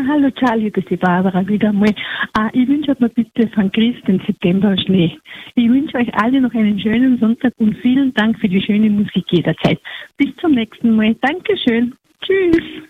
hallo Charlie, das ist die Barbara wieder mal. Ich wünsche euch mal bitte von Christ den September Schnee. Ich wünsche euch alle noch einen schönen Sonntag und vielen Dank für die schöne Musik jederzeit. Bis zum nächsten Mal. Dankeschön. Tschüss.